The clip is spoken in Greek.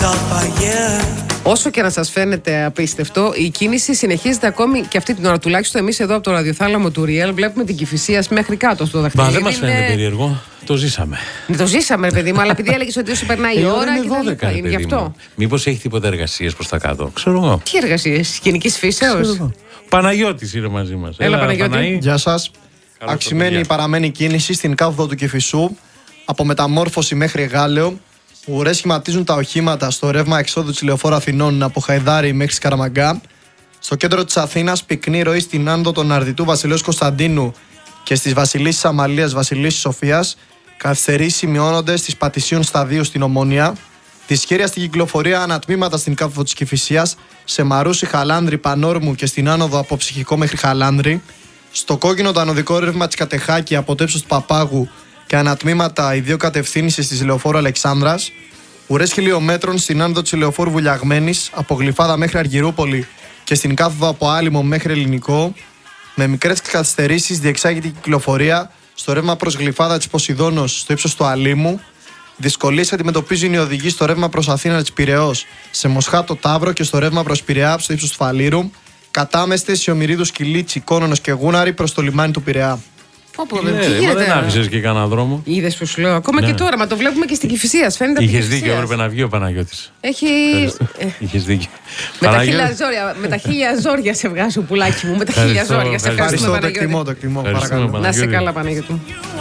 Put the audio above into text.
Όσο και να σας φαίνεται απίστευτο, η κίνηση συνεχίζεται ακόμη και αυτή την ώρα. Τουλάχιστον εμείς εδώ από το ραδιοθάλαμο του Real βλέπουμε την Κηφισίας μέχρι κάτω στο δαχτυλίδι. Μα δεν μας φαίνεται περίεργο. Το ζήσαμε. Το ζήσαμε, ρε παιδί μου, αλλά επειδή έλεγες ότι όσο περνάει η ώρα. Είναι 12, είναι γι' αυτό. Μήπως έχει τίποτα εργασίες προς τα κάτω. Ξέρω εγώ. Τι εργασίες, γενικής φύσεως. Παναγιώτης είναι μαζί μας. Έλα Παναγιώτη. Γεια σας. Αυξημένη παραμένει κίνηση στην κάθοδο του Κηφισού από Μεταμόρφωση μέχρι Γάλεο. Ουρές σχηματίζουν τα οχήματα στο ρεύμα εξόδου της Λεωφόρου Αθηνών από Χαϊδάρη μέχρι Σκαραμαγκά. Στο κέντρο της Αθήνας, πυκνή ροή στην άνοδο των Αρδιτού Βασιλέως Κωνσταντίνου και στις Βασιλίσσης Αμαλίας Βασιλίσσης Σοφίας. Καθυστερήσεις σημειώνονται στις Πατησίων Σταδίου στην Ομόνια. Δυσχέρεια στην κυκλοφορία ανατμήματα στην κάθοδο της Κηφισίας, σε Μαρούσι, Χαλάνδρη, Πανόρμου και στην άνοδο από Ψυχικό μέχρι Χαλάνδρη. Στο κόκκινο το ανωδικό ρεύμα της Κατεχάκη από το ύψος του Παπάγου και ανατμήματα οι δύο κατευθύνσεις της Λεωφόρου Αλεξάνδρας. Ουρές χιλιόμετρων στην άνοδο της Λεωφόρου Βουλιαγμένης από Γλυφάδα μέχρι Αργυρούπολη και στην κάθοδο από Άλυμο μέχρι Ελληνικό. Με μικρές καθυστερήσεις διεξάγεται η κυκλοφορία στο ρεύμα προς Γλυφάδα της Ποσειδώνος στο ύψος του Αλήμου. Δυσκολίες αντιμετωπίζουν οι οδηγοί στο ρεύμα προς Αθήνα της Πειραιώς, σε Μοσχάτο Ταύρο και στο ρεύμα προς Πειραιά στο ύψος του Φαλήρου. Κατάμεστες Ιωμυρίδου, Κιλίτσι, Κόνονος και Γούναρη προς το λιμάνι του Πειραιά. Δεν άφησες και κανένα δρόμο. Είδες που σου λέω. Ακόμα και τώρα, μα το βλέπουμε και στην Κηφισίας. Φαίνεται. Είχες δίκιο, έπρεπε να βγει ο Παναγιώτης. Είχες δίκιο. Με τα χίλια ζόρια σε βγάζω, πουλάκι μου. Με τα χίλια ζόρια. Σε ευχαριστούμε, Παναγιώτη. Το εκτιμώ. Να σε καλά, Παναγιώτη.